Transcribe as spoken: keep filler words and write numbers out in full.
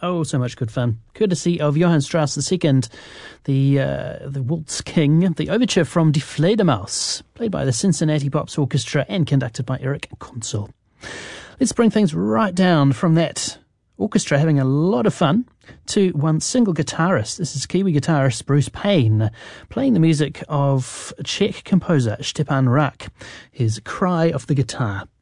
Oh, so much good fun. Courtesy of Johann Strauss the Second, the uh, the Waltz King, the overture from Die Fledermaus, played by the Cincinnati Pops Orchestra and conducted by Eric Consul. Let's bring things right down from that orchestra having a lot of fun to one single guitarist. This is Kiwi guitarist Bruce Payne, playing the music of Czech composer Stepan Rak, his Cry of the Guitar.